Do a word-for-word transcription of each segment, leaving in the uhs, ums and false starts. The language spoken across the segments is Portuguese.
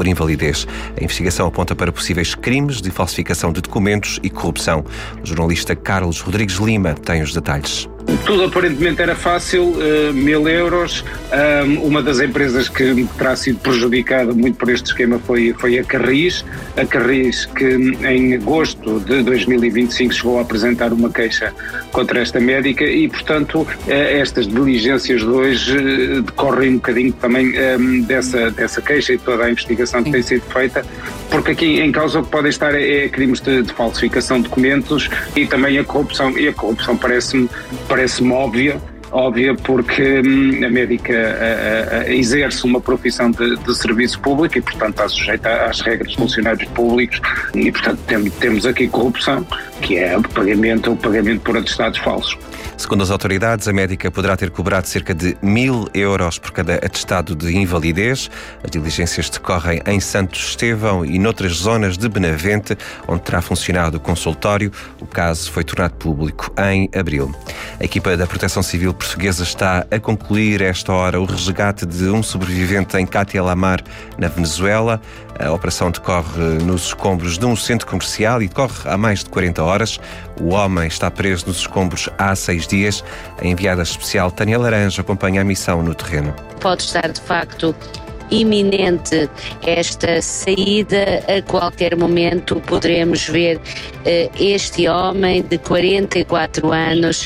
por invalidez. A investigação aponta para possíveis crimes de falsificação de documentos e corrupção. O jornalista Carlos Rodrigues Lima tem os detalhes. Tudo aparentemente era fácil, uh, mil euros. Um, uma das empresas que terá sido prejudicada muito por este esquema foi, foi a Carris. A Carris, que em agosto de dois mil e vinte e cinco chegou a apresentar uma queixa contra esta médica e, portanto, uh, estas diligências de hoje uh, decorrem um bocadinho também um, dessa, dessa queixa e toda a investigação que tem sido feita, porque aqui em causa o que podem estar é, é crimes de, de falsificação de documentos e também a corrupção. E a corrupção parece-me Parece-me óbvia, óbvia porque hum, a médica a, a, exerce uma profissão de, de serviço público e, portanto, está sujeita às regras de funcionários públicos e, portanto, tem, temos aqui corrupção, que é o pagamento, o pagamento por atestados falsos. Segundo as autoridades, a médica poderá ter cobrado cerca de mil euros por cada atestado de invalidez. As diligências decorrem em Santo Estevão e noutras zonas de Benavente, onde terá funcionado o consultório. O caso foi tornado público em abril. A equipa da Proteção Civil portuguesa está a concluir esta hora o resgate de um sobrevivente em Catialamar, na Venezuela. A operação decorre nos escombros de um centro comercial e decorre há mais de quarenta horas. O homem está preso nos escombros há seis dias. A enviada especial Tânia Laranja acompanha a missão no terreno. Pode estar, de facto, iminente esta saída. A qualquer momento poderemos ver uh, este homem de quarenta e quatro anos.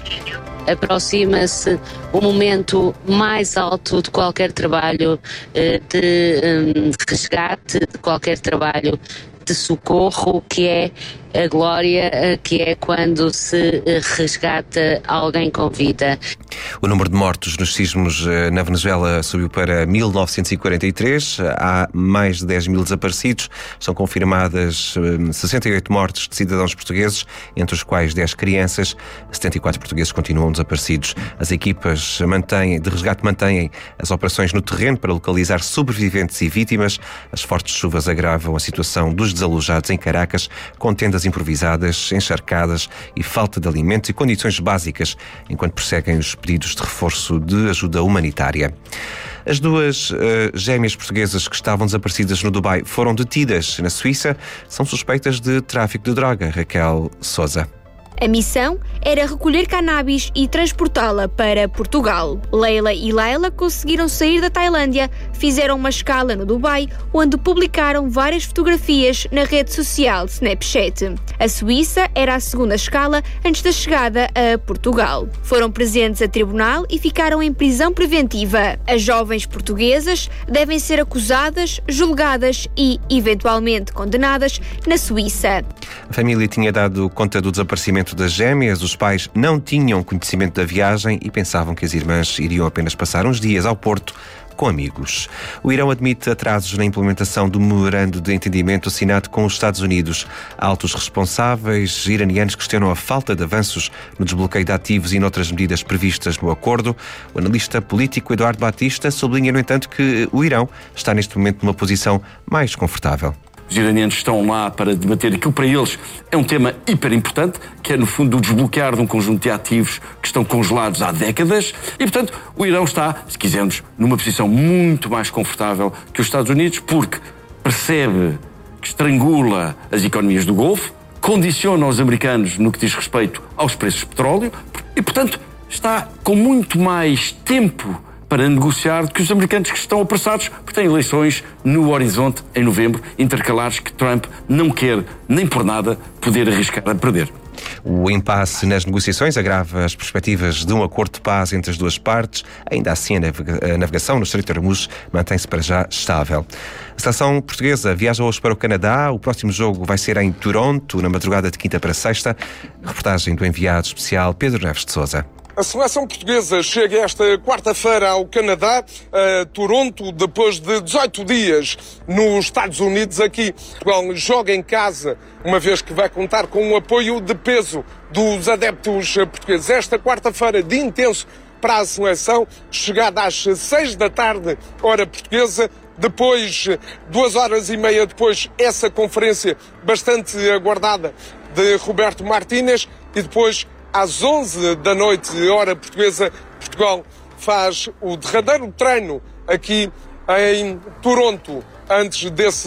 Aproxima-se o momento mais alto de qualquer trabalho uh, de um, resgate, de qualquer trabalho de socorro, que é a glória, que é quando se resgata alguém com vida. O número de mortos nos sismos na Venezuela subiu para mil novecentos e quarenta e três. Há mais de dez mil desaparecidos. São confirmadas sessenta e oito mortes de cidadãos portugueses, entre os quais dez crianças. setenta e quatro portugueses continuam desaparecidos. As equipas mantêm, de resgate mantêm as operações no terreno para localizar sobreviventes e vítimas. As fortes chuvas agravam a situação dos desalojados em Caracas, com tendas improvisadas, encharcadas e falta de alimentos e condições básicas, enquanto perseguem os pedidos de reforço de ajuda humanitária. As duas uh, gêmeas portuguesas que estavam desaparecidas no Dubai foram detidas na Suíça. São suspeitas de tráfico de droga. Raquel Sousa. A missão era recolher cannabis e transportá-la para Portugal. Leila e Laila conseguiram sair da Tailândia, fizeram uma escala no Dubai, onde publicaram várias fotografias na rede social Snapchat. A Suíça era a segunda escala antes da chegada a Portugal. Foram presentes a tribunal e ficaram em prisão preventiva. As jovens portuguesas devem ser acusadas, julgadas e, eventualmente, condenadas na Suíça. A família tinha dado conta do desaparecimento das gêmeas. Os pais não tinham conhecimento da viagem e pensavam que as irmãs iriam apenas passar uns dias ao Porto com amigos. O Irão admite atrasos na implementação do memorando de entendimento assinado com os Estados Unidos. Altos responsáveis iranianos questionam a falta de avanços no desbloqueio de ativos e noutras medidas previstas no acordo. O analista político Eduardo Batista sublinha, no entanto, que o Irão está neste momento numa posição mais confortável. Os iranianos estão lá para debater aquilo que para eles é um tema hiper importante, que é no fundo o desbloquear de um conjunto de ativos que estão congelados há décadas e, portanto, o Irão está, se quisermos, numa posição muito mais confortável que os Estados Unidos, porque percebe que estrangula as economias do Golfo, condiciona os americanos no que diz respeito aos preços de petróleo e, portanto, está com muito mais tempo para negociar do que os americanos, que estão apressados porque têm eleições no horizonte em novembro, intercalares que Trump não quer, nem por nada, poder arriscar a perder. O impasse nas negociações agrava as perspectivas de um acordo de paz entre as duas partes. Ainda assim, a navegação no Estreito de Hormuz mantém-se para já estável. A seleção portuguesa viaja hoje para o Canadá. O próximo jogo vai ser em Toronto, na madrugada de quinta para sexta. Reportagem do enviado especial Pedro Neves de Sousa. A seleção portuguesa chega esta quarta-feira ao Canadá, a Toronto, depois de dezoito dias nos Estados Unidos. Aqui, Portugal joga em casa, uma vez que vai contar com um apoio de peso dos adeptos portugueses. Esta quarta-feira, dia intenso para a seleção, chegada às seis da tarde, hora portuguesa. Depois, duas horas e meia depois, essa conferência bastante aguardada de Roberto Martínez e depois, às onze da noite, hora portuguesa, Portugal faz o derradeiro treino aqui em Toronto, antes desse